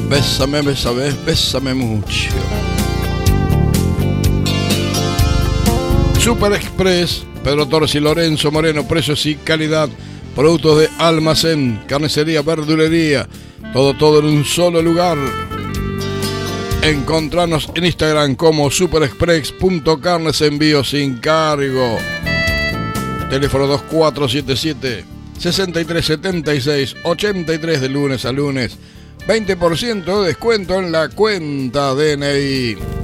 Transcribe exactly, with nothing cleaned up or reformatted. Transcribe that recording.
Bésame, bésame, bésame mucho. Super Express, Pedro Torres y Lorenzo Moreno, precios y calidad, productos de almacén, carnicería, verdulería, todo, todo en un solo lugar. Encontranos en Instagram como superexpress.carnes, envío sin cargo. Teléfono dos cuatro siete siete, seis tres siete seis, ocho tres de lunes a lunes. veinte por ciento de descuento en la cuenta D N I.